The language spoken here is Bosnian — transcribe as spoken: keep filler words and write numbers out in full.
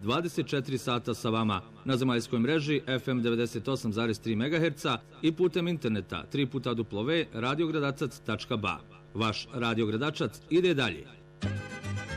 dvadeset četiri sata sa vama na zemaljskoj mreži F M devedeset osam zarez tri megaherca i putem interneta tri puta w tačka radiogradacac tačka ba. Vaš radiogradačac ide dalje.